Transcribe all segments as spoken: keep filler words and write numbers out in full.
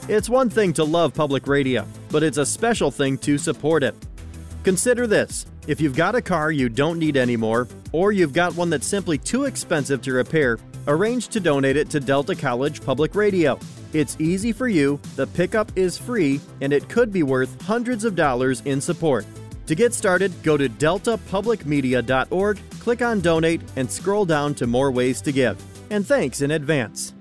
It's one thing to love public radio, but it's a special thing to support it. Consider this. If you've got a car you don't need anymore, or you've got one that's simply too expensive to repair, arrange to donate it to Delta College Public Radio. It's easy for you, the pickup is free, and it could be worth hundreds of dollars in support. To get started, go to delta public media dot org, click on Donate, and scroll down to more ways to give. And thanks in advance.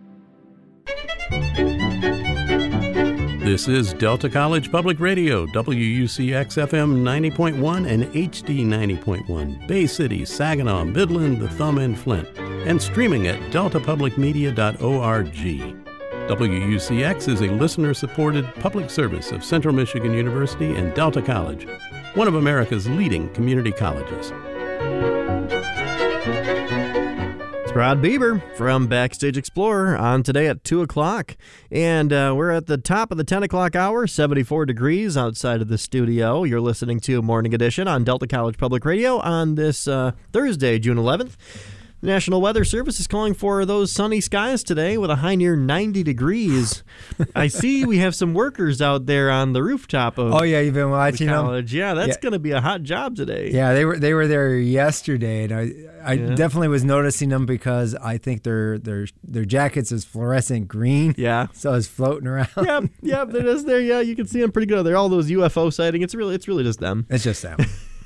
This is Delta College Public Radio, W U C X F M ninety point one and H D ninety point one, Bay City, Saginaw, Midland, the Thumb, and Flint, and streaming at delta public media dot org. W U C X is a listener-supported public service of Central Michigan University and Delta College, one of America's leading community colleges. It's Rod Bieber from Backstage Explorer on today at two o'clock. And uh, we're at the top of the ten o'clock hour, seventy-four degrees outside of the studio. You're listening to Morning Edition on Delta College Public Radio on this uh, Thursday, June eleventh. The National Weather Service is calling for those sunny skies today with a high near ninety degrees. I see we have some workers out there on the rooftop of Oh, yeah, you've been watching the them? college. Yeah, that's Yeah. going to be a hot job today. Yeah, they were they were there yesterday, and I I Yeah. definitely was noticing them because I think their their their jackets is fluorescent green. Yeah. So it's floating around. Yep, yep, they're just there. Yeah, you can see them pretty good. They're all those U F O sighting. It's really, it's really just them. It's just them.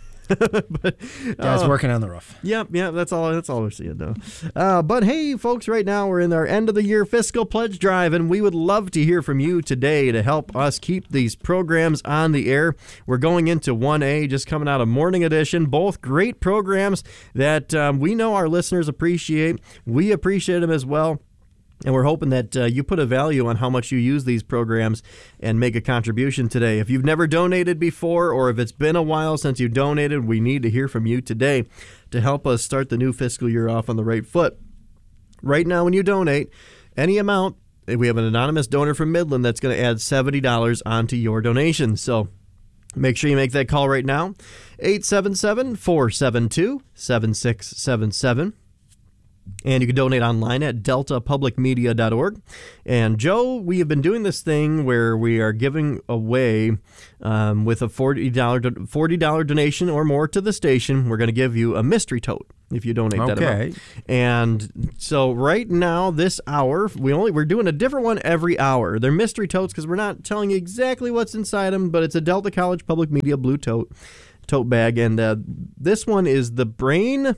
but, Guys uh, working on the roof. Yep, yep, that's all. That's all we're seeing, though. Uh, but hey, folks, right now we're in our end of the year fiscal pledge drive, and we would love to hear from you today to help us keep these programs on the air. We're going into one A, just coming out of Morning Edition. Both great programs that um, we know our listeners appreciate. We appreciate them as well. And we're hoping that uh, you put a value on how much you use these programs and make a contribution today. If you've never donated before, or if it's been a while since you donated, we need to hear from you today to help us start the new fiscal year off on the right foot. Right now, when you donate any amount, we have an anonymous donor from Midland that's going to add seventy dollars onto your donation. So make sure you make that call right now, eight seven seven, four seven two, seven six seven seven. And you can donate online at delta public media dot org. And Joe, we have been doing this thing where we are giving away um, with a forty dollars, forty dollars donation or more to the station. We're going to give you a mystery tote if you donate that Okay. amount. And so right now, this hour, we only we're doing a different one every hour. They're mystery totes because we're not telling you exactly what's inside them, but it's a Delta College Public Media blue tote tote bag. And uh, this one is the Brain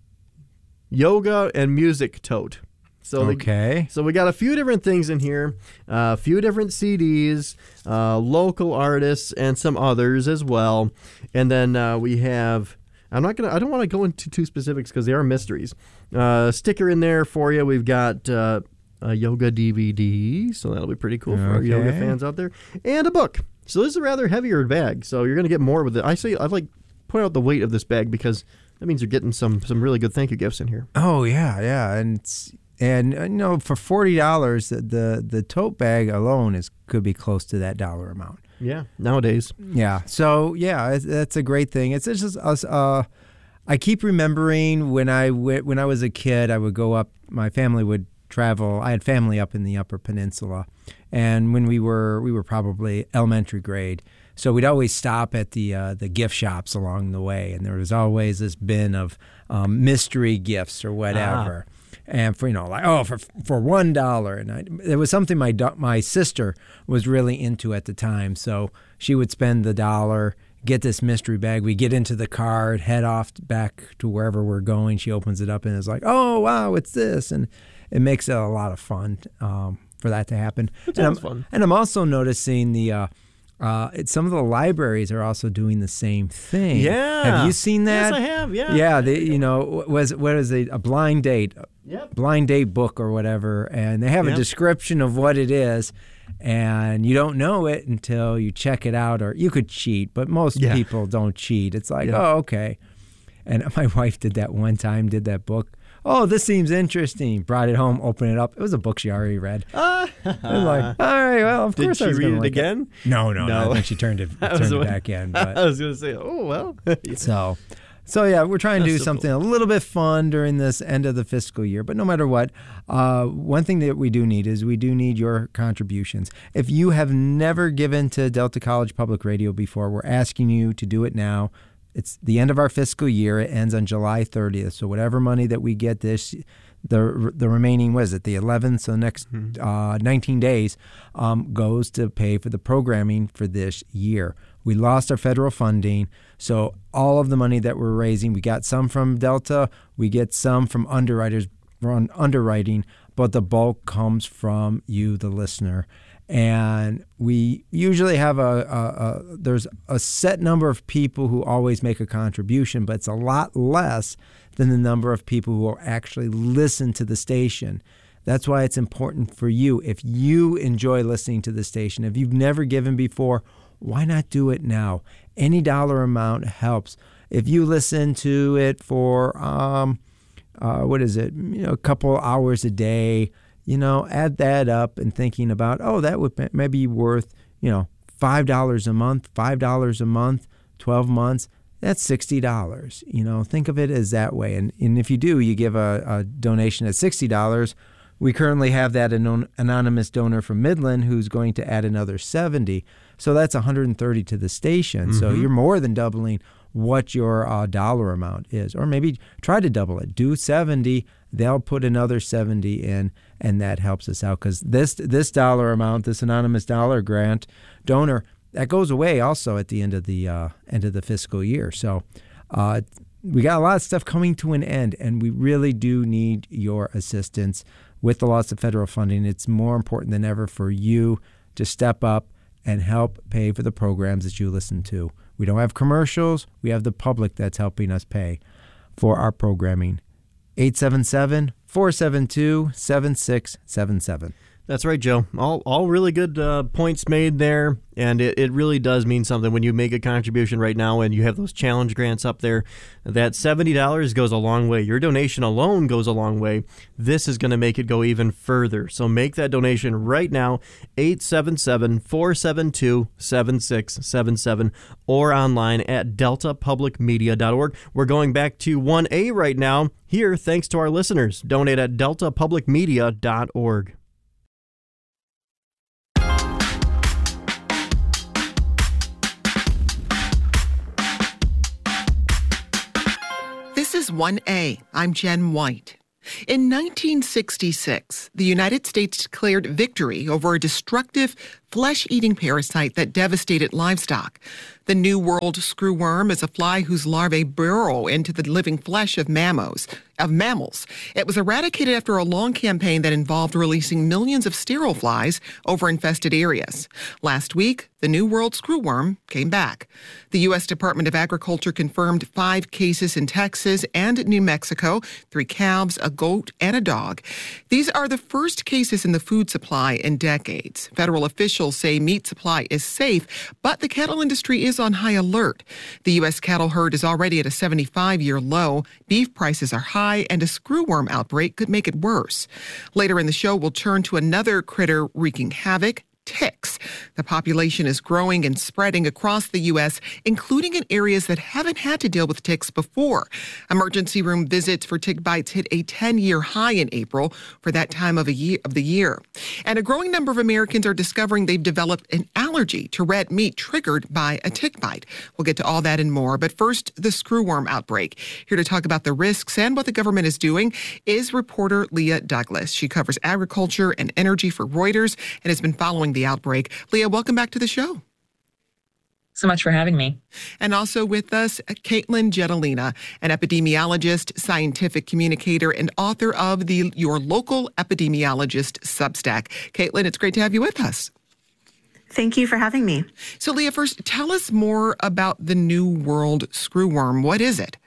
Yoga and Music tote. So Okay. The, so we got a few different things in here, uh, a few different C Ds, uh, local artists, and some others as well. And then uh, we have. I'm not gonna. I don't want to go into too specifics because they are mysteries. Uh, sticker in there for you. We've got uh, a yoga D V D, so that'll be pretty cool for our yoga Okay. fans out there, and a book. So this is a rather heavier bag. So you're gonna get more with it. I say I like point out the weight of this bag because that means you're getting some some really good thank you gifts in here. Oh yeah, yeah, and it's, and uh, you know, for forty dollars, the the tote bag alone is could be close to that dollar amount. Yeah, nowadays. Yeah. So yeah, it's, that's a great thing. It's just us. Uh, I keep remembering when I w- when I was a kid, I would go up. My family would travel. I had family up in the Upper Peninsula, and when we were we were probably elementary grade. So we'd always stop at the uh, the gift shops along the way, and there was always this bin of um, mystery gifts or whatever. Ah. And for you know, like oh, for for one dollar, and I, it was something my do- my sister was really into at the time. So she would spend the dollar, get this mystery bag. We get into the car, head off back to wherever we're going. She opens it up and is like, "Oh wow, it's this," and it makes it a lot of fun um, for that to happen. That and sounds I'm, fun. And I'm also noticing the. Uh, Uh, it, some of the libraries are also doing the same thing. Yeah. Have you seen that? Yes, I have. Yeah. Yeah. They, you know, was what is it? A blind date, Yep. blind date book or whatever, and they have Yep. a description of what it is, and you don't know it until you check it out. Or you could cheat, but most Yeah. people don't cheat. It's like, Yeah. oh, okay. And my wife did that one time. Did that book. Oh, this seems interesting. Brought it home, opened it up. It was a book she already read. Ah. I was like, all right, well, of Did course she I was read gonna it like again? It. No, no, No. no. I think she turned it, I was turned it wa- back in. I But was going to say, oh, well. so, So, yeah, we're trying to That's do so something cool. a little bit fun during this end of the fiscal year. But no matter what, uh, one thing that we do need is we do need your contributions. If you have never given to Delta College Public Radio before, we're asking you to do it now. It's the end of our fiscal year. It ends on July thirtieth. So whatever money that we get this the the remaining, what is it, the eleventh, so next uh, nineteen days, um, goes to pay for the programming for this year. We lost our federal funding, so all of the money that we're raising, we got some from Delta, we get some from underwriters from underwriting, but the bulk comes from you, the listener. And we usually have a, a, a there's a set number of people who always make a contribution, but it's a lot less than the number of people who will actually listen to the station. That's why it's important for you. If you enjoy listening to the station, if you've never given before, why not do it now? Any dollar amount helps. If you listen to it for, um, uh, what is it, you know, a couple hours a day, you know, add that up and thinking about, oh, that would maybe be worth, you know, five dollars a month, five dollars a month, twelve months. That's sixty dollars. You know, think of it as that way. And, and if you do, you give a, a donation at sixty dollars. We currently have that anon- anonymous donor from Midland who's going to add another seventy dollars. So that's one hundred thirty dollars to the station. Mm-hmm. So you're more than doubling what your uh, dollar amount is. Or maybe try to double it. Do seventy, they'll put another seventy in, and that helps us out. Because this this dollar amount, this anonymous dollar grant donor, that goes away also at the end of the uh, end of the fiscal year. So uh, we got a lot of stuff coming to an end, and we really do need your assistance with the loss of federal funding. It's more important than ever for you to step up and help pay for the programs that you listen to. We don't have commercials. We have the public that's helping us pay for our programming. eight seven seven, four seven two, seven six seven seven. That's right, Joe. All all really good uh, points made there, and it, it really does mean something when you make a contribution right now and you have those challenge grants up there. That seventy dollars goes a long way. Your donation alone goes a long way. This is going to make it go even further. So make that donation right now, eight seven seven, four seven two, seven six seven seven, or online at delta public media dot org. We're going back to one A right now here, thanks to our listeners. Donate at delta public media dot org. This is one A. I'm Jen White. In nineteen sixty-six, the United States declared victory over a destructive flesh-eating parasite that devastated livestock. The New World screwworm is a fly whose larvae burrow into the living flesh of mammals. Of mammals. It was eradicated after a long campaign that involved releasing millions of sterile flies over infested areas. Last week, the New World screwworm came back. The U S Department of Agriculture confirmed five cases in Texas and New Mexico, three calves, a goat, and a dog. These are the first cases in the food supply in decades. Federal officials say meat supply is safe, but the cattle industry is on high alert. The U S cattle herd is already at a seventy-five-year low. Beef prices are high, and a screwworm outbreak could make it worse. Later in the show, we'll turn to another critter wreaking havoc: ticks. The population is growing and spreading across the U S, including in areas that haven't had to deal with ticks before. Emergency room visits for tick bites hit a ten-year high in April for that time of, a year, of the year. And a growing number of Americans are discovering they've developed an allergy to red meat triggered by a tick bite. We'll get to all that and more. But first, the screwworm outbreak. Here to talk about the risks and what the government is doing is reporter Leah Douglas. She covers agriculture and energy for Reuters and has been following the outbreak. Leah, welcome back to the show. So much for having me. And also with us, Caitlin Jetelina, an epidemiologist, scientific communicator, and author of the Your Local Epidemiologist Substack. Caitlin, it's great to have you with us. Thank you for having me. So, Leah, first, tell us more about the New World screwworm. What is it?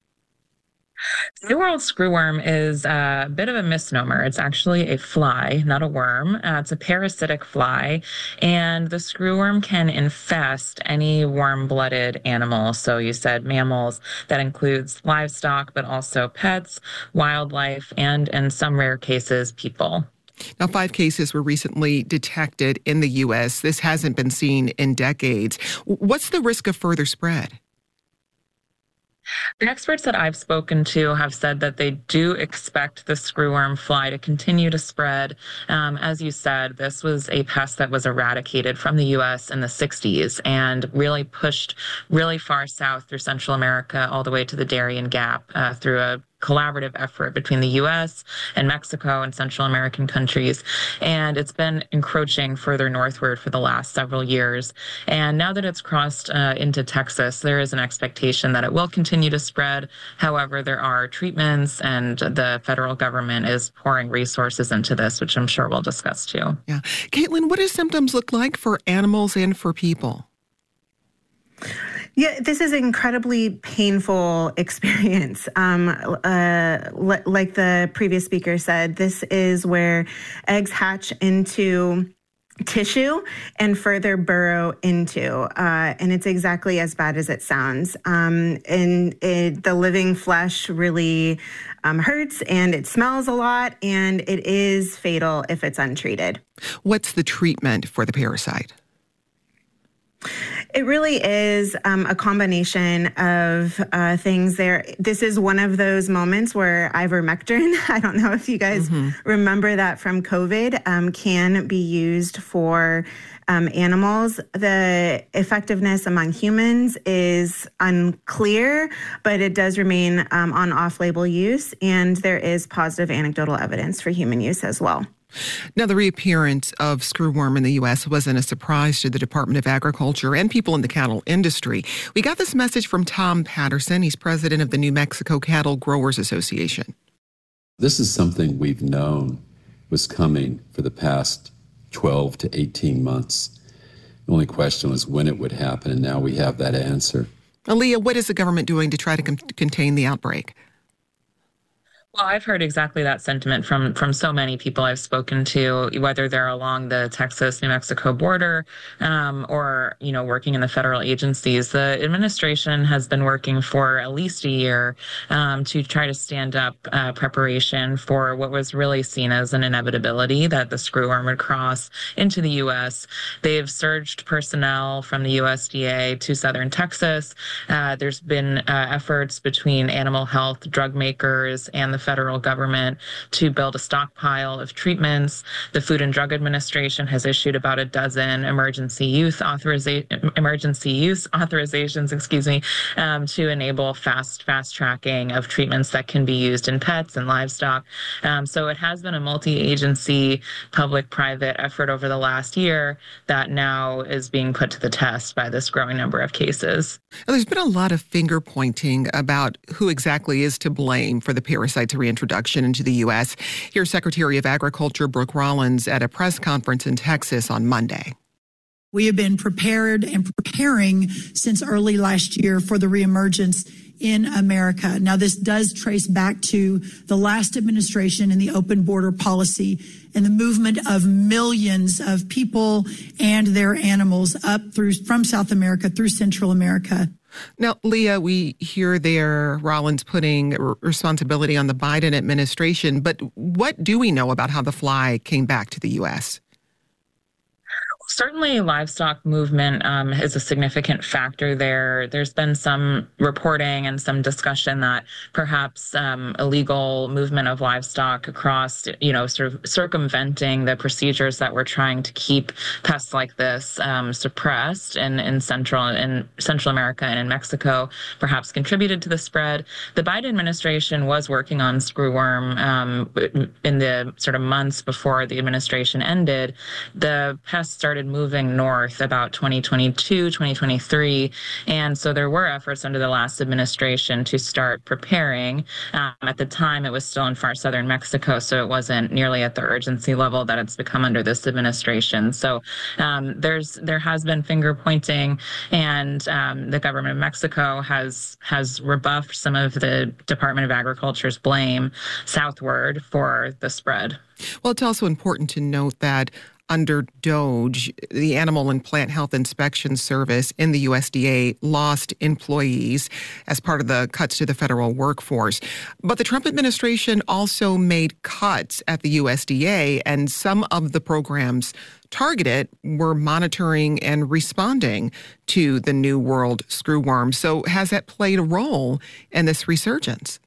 The New World screwworm is a bit of a misnomer. It's actually a fly, not a worm. Uh, it's a parasitic fly, and the screwworm can infest any warm-blooded animal. So you said mammals. That includes livestock, but also pets, wildlife, and in some rare cases, people. Now, five cases were recently detected in the U S. This hasn't been seen in decades. What's the risk of further spread? The experts that I've spoken to have said that they do expect the screwworm fly to continue to spread. Um, as you said, this was a pest that was eradicated from the U S in the sixties and really pushed really far south through Central America all the way to the Darien Gap uh, through a collaborative effort between the U S and Mexico and Central American countries. And it's been encroaching further northward for the last several years. And now that it's crossed uh, into Texas, there is an expectation that it will continue to spread. However, there are treatments, and the federal government is pouring resources into this, which I'm sure we'll discuss too. Yeah. Caitlin, what do symptoms look like for animals and for people? Yeah, this is an incredibly painful experience. Um, uh, l- like the previous speaker said, this is where eggs hatch into tissue and further burrow into, uh, and it's exactly as bad as it sounds. Um, and it, the living flesh really um, hurts, and it smells a lot, and it is fatal if it's untreated. What's the treatment for the parasite? It really is um, a combination of uh, things there. This is one of those moments where ivermectin, I don't know if you guys mm-hmm. remember that from COVID, um, can be used for um, animals. The effectiveness among humans is unclear, but it does remain um, on off-label use, and there is positive anecdotal evidence for human use as well. Now, the reappearance of screwworm in the U S wasn't a surprise to the Department of Agriculture and people in the cattle industry. We got this message from Tom Patterson. He's president of the New Mexico Cattle Growers Association. This is something we've known was coming for the past twelve to eighteen months. The only question was when it would happen, and now we have that answer. Aaliyah, what is the government doing to try to con- contain the outbreak? Well, I've heard exactly that sentiment from from so many people I've spoken to, whether they're along the Texas-New Mexico border um, or, you know, working in the federal agencies. The administration has been working for at least a year um, to try to stand up uh, preparation for what was really seen as an inevitability that the screwworm would cross into the U S. They've surged personnel from the U S D A to southern Texas. Uh, there's been uh, efforts between animal health, drug makers, and the federal government to build a stockpile of treatments. The Food and Drug Administration has issued about a dozen emergency use authoriza- emergency use authorizations, excuse me, um, to enable fast fast tracking of treatments that can be used in pets and livestock. Um, so it has been a multi-agency, public-private effort over the last year that now is being put to the test by this growing number of cases. Now, there's been a lot of finger pointing about who exactly is to blame for the parasite's reintroduction into the U S. Here's Secretary of Agriculture Brooke Rollins at a press conference in Texas on Monday. We have been prepared and preparing since early last year for the reemergence in America. Now, this does trace back to the last administration and the open border policy and the movement of millions of people and their animals up through from South America through Central America. Now, Leah, we hear there Rollins putting r- responsibility on the Biden administration, but what do we know about how the fly came back to the U S? Certainly, livestock movement um, is a significant factor there. There's been some reporting and some discussion that perhaps um, illegal movement of livestock across, you know, sort of circumventing the procedures that we're trying to keep pests like this um, suppressed in, in Central in Central America and in Mexico, perhaps contributed to the spread. The Biden administration was working on screwworm um, in the sort of months before the administration ended. The pests started moving north about twenty twenty-two, twenty twenty-three. And so there were efforts under the last administration to start preparing. Um, at the time, it was still in far southern Mexico, so it wasn't nearly at the urgency level that it's become under this administration. So um, there's there has been finger pointing, and um, the government of Mexico has has rebuffed some of the Department of Agriculture's blame southward for the spread. Well, it's also important to note that under DOGE, the Animal and Plant Health Inspection Service in the U S D A lost employees as part of the cuts to the federal workforce. But the Trump administration also made cuts at the U S D A, and some of the programs targeted were monitoring and responding to the New World screwworm. So has that played a role in this resurgence?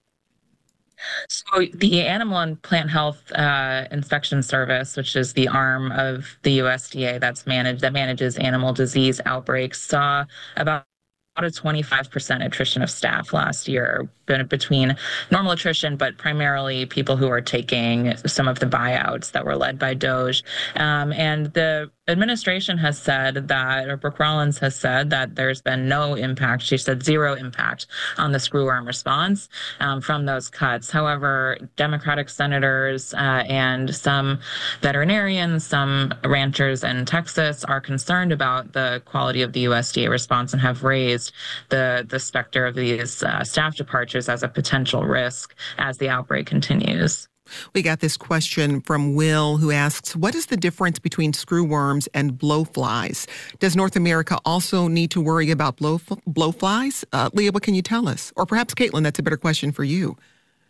So the Animal and Plant Health uh, Inspection Service, which is the arm of the U S D A that's managed that manages animal disease outbreaks, saw about a twenty-five percent attrition of staff last year, between normal attrition, but primarily people who are taking some of the buyouts that were led by DOGE. Um, and the administration has said that, or Brooke Rollins has said that there's been no impact. She said zero impact on the screwworm response um, from those cuts. However, Democratic senators uh, and some veterinarians, some ranchers in Texas are concerned about the quality of the U S D A response and have raised the, the specter of these uh, staff departures as a potential risk as the outbreak continues. We got this question from Will, who asks, what is the difference between screwworms and blowflies? Does North America also need to worry about blow, blowflies? Uh, Leah, what can you tell us? Or perhaps, Caitlin, that's a better question for you.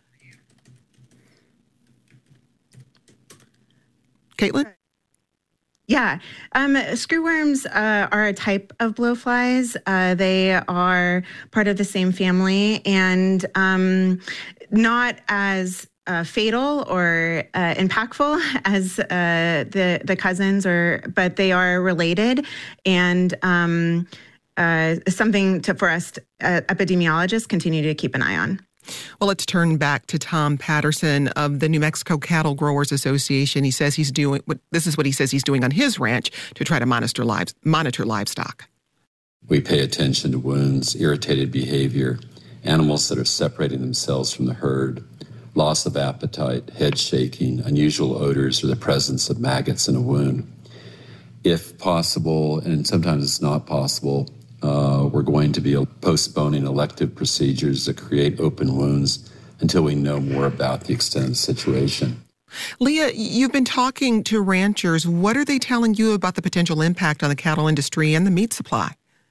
Caitlin? Yeah. Um, screwworms uh, are a type of blowflies. Uh, they are part of the same family and um, not as Uh, fatal or uh, impactful as uh, the the cousins, or but they are related, and um, uh, something to for us to, uh, epidemiologists continue to keep an eye on. Well, let's turn back to Tom Patterson of the New Mexico Cattle Growers Association. He says he's doing what this is what he says he's doing on his ranch to try to monitor lives, monitor livestock. We pay attention to wounds, irritated behavior, animals that are separating themselves from the herd, loss of appetite, head shaking, unusual odors, or the presence of maggots in a wound. If possible, and sometimes it's not possible, uh, we're going to be postponing elective procedures that create open wounds until we know more about the extent of the situation. Leah, you've been talking to ranchers. What are they telling you about the potential impact on the cattle industry and the meat supply?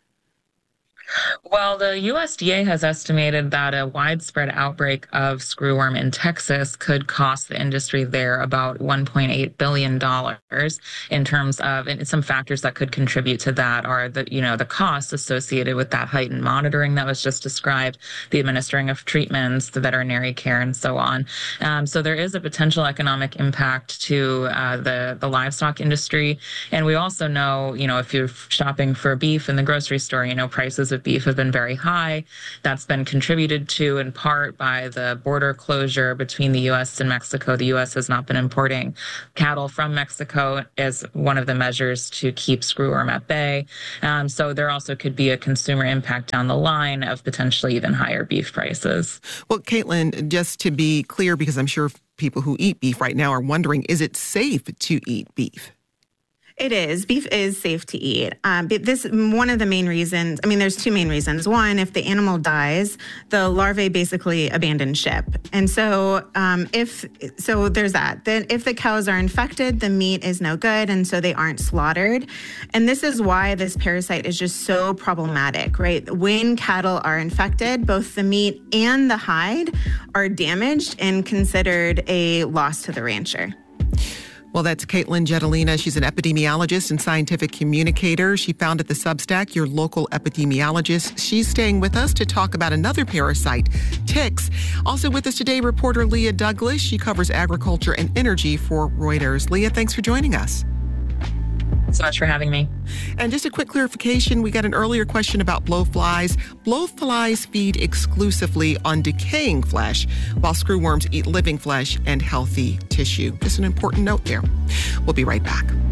Well, the U S D A has estimated that a widespread outbreak of screwworm in Texas could cost the industry there about one point eight billion dollars in terms of, and some factors that could contribute to that are the, you know, the costs associated with that heightened monitoring that was just described, the administering of treatments, the veterinary care, and so on. Um, so there is a potential economic impact to uh, the, the livestock industry. And we also know, you know, if you're shopping for beef in the grocery store, you know, prices of beef have been very high. That's been contributed to in part by the border closure between the U S and Mexico. The U S has not been importing cattle from Mexico as one of the measures to keep screwworm at bay. Um, so there also could be a consumer impact down the line of potentially even higher beef prices. Well, Caitlin, just to be clear, because I'm sure people who eat beef right now are wondering, is it safe to eat beef? It is. Beef is safe to eat. Um, but this one of the main reasons. I mean, there's two main reasons. One, if the animal dies, the larvae basically abandon ship, and so um, if so, there's that. Then, if the cows are infected, the meat is no good, and so they aren't slaughtered. And this is why this parasite is just so problematic, right? When cattle are infected, both the meat and the hide are damaged and considered a loss to the rancher. Well, that's Caitlin Jetelina. She's an epidemiologist and scientific communicator. She founded the Substack, Your Local Epidemiologist. She's staying with us to talk about another parasite, ticks. Also with us today, reporter Leah Douglas. She covers agriculture and energy for Reuters. Leah, thanks for joining us. So much for having me. And just a quick clarification, we got an earlier question about blowflies. Blowflies feed exclusively on decaying flesh, while screwworms eat living flesh and healthy tissue. Just an important note there. We'll be right back.